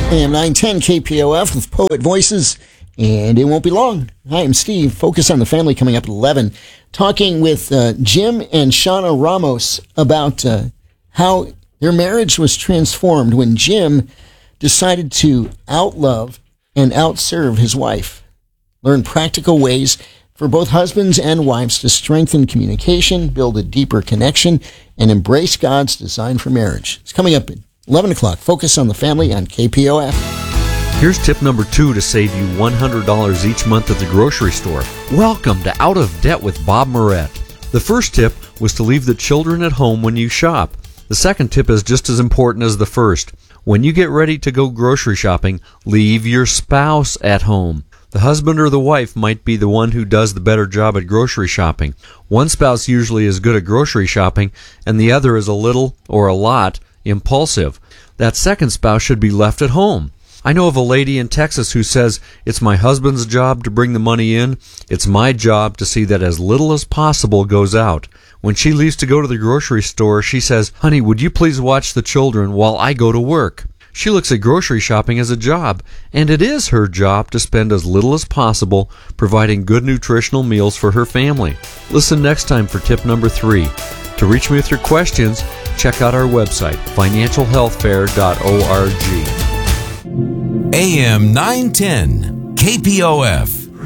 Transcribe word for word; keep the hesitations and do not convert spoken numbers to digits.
A M nine ten K P O F with Poet Voices, and it won't be long. Hi, I'm Steve. Focus on the Family coming up at eleven. Talking with uh, Jim and Shauna Ramos about uh, how their marriage was transformed when Jim decided to outlove and outserve his wife. Learn practical ways for both husbands and wives to strengthen communication, build a deeper connection, and embrace God's design for marriage. It's coming up at eleven o'clock. Focus on the Family on K P O F. Here's tip number two to save you one hundred dollars each month at the grocery store. Welcome to Out of Debt with Bob Moret. The first tip was to leave the children at home when you shop. The second tip is just as important as the first. When you get ready to go grocery shopping, leave your spouse at home. The husband or the wife might be the one who does the better job at grocery shopping. One spouse usually is good at grocery shopping, and the other is a little or a lot impulsive. That second spouse should be left at home. I know of a lady in Texas who says, "It's my husband's job to bring the money in. It's my job to see that as little as possible goes out." When she leaves to go to the grocery store, she says, "Honey, would you please watch the children while I go to work?" She looks at grocery shopping as a job, and it is her job to spend as little as possible providing good nutritional meals for her family. Listen next time for tip number three. To reach me with your questions, check out our website, financial health fair dot org. A M nine ten K P O F.